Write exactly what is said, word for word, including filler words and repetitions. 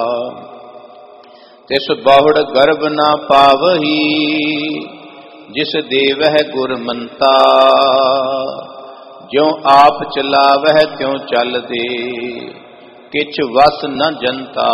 तिस बहुड़ गर्भ न पावही, जिस देवह गुरमंता। ज्यों आप चलावह त्यों चल दे, किछ वस न जनता।